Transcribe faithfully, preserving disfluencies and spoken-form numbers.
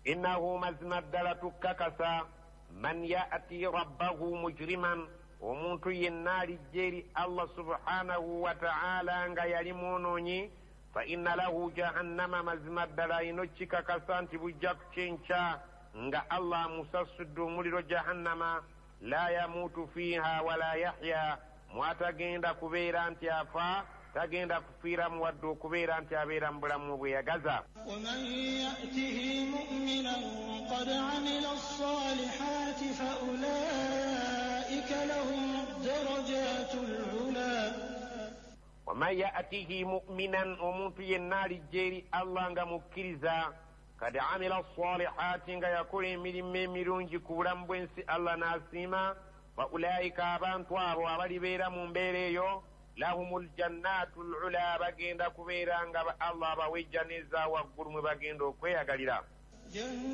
innahu mazima ddala tukkakasa man ya'ti rabbahu mujriman omuntu yenna alijja eri Allah subhanahu wa ta'ala nga yali mwonoonyi fa inna lahu jahannama mazima ddala ino kikakasa nti bujja kukyenca nga Allah amusasudde omuliro jahannama la yamuutu fiiha wala yahya mwatagenda kubeera nti afa tagenda kufiiramu wadde okubeera nti abeera mu bulamu bweyagaza. ومن يأته مؤمنا قد عمل الصالحات فأولئك لهم الدرجات العلى. ومن يأته مؤمنا omuntu yenna alijja eri Allah nga mukkiriza قد عمل الصالحات nga yakola emirimu emirungi ku bulamu bw'ensi Allah n'asiima فأولئك abantu abo abalibeera mu mbeera eyo lahumul jannatul ula bagenda kubeera nga Allah bawejja neza waggulu mwe bagenda okweyagalira.